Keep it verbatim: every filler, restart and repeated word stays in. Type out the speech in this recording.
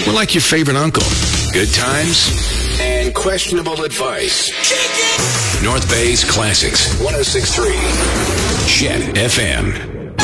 We're like your favorite uncle. Good times and questionable advice. North Bay's Classics, one oh six point three. Chet F M.